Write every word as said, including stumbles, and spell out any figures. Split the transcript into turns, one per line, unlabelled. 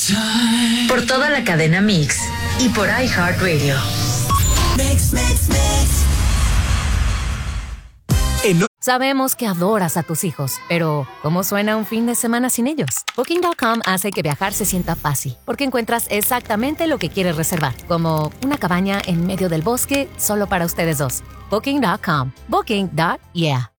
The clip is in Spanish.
Por toda la cadena Mix y por iHeartRadio. Mix, mix, mix.
Sabemos que adoras a tus hijos, pero ¿cómo suena un fin de semana sin ellos? Booking punto com hace que viajar se sienta fácil, porque encuentras exactamente lo que quieres reservar, como una cabaña en medio del bosque solo para ustedes dos. Booking punto com. Booking. Yeah.